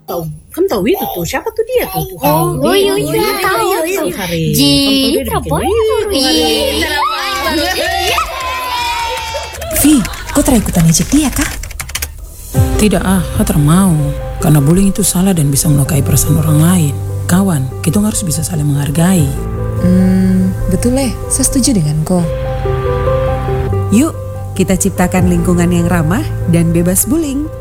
Kamu tahu itu tuh siapa tuh dia tuh? Iya tahu. Ji, perempuan. Vi, kau terikutan ejek dia kah? Tidak Hatra mau. Karena bullying itu salah dan bisa melukai perasaan orang lain. Kawan, kita harus bisa saling menghargai. Betul saya setuju dengan kau. Yuk, kita ciptakan lingkungan yang ramah dan bebas bullying.